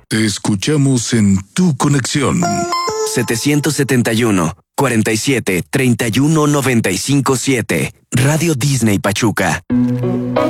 Te escuchamos en tu conexión. 771-47-31-95-7. Radio Disney Pachuca.